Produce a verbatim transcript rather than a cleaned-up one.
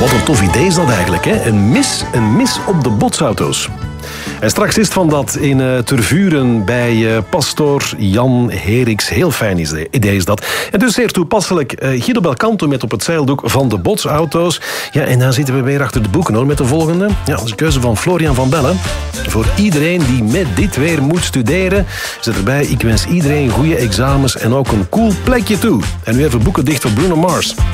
Wat een tof idee is dat eigenlijk, hè? Een mis, een mis op de botsauto's. En straks is het van dat in uh, Tervuren bij uh, pastoor Jan Heriks. Heel fijn is de, idee is dat. En dus zeer toepasselijk. Uh, Guido Belcanto met op het zeildoek van de botsauto's. Ja, en dan zitten we weer achter de boeken hoor, met de volgende. Ja, dat is de keuze van Florian van Bellen. Voor iedereen die met dit weer moet studeren, zit erbij: ik wens iedereen goede examens en ook een cool plekje toe. En nu even boeken dicht voor Bruno Mars.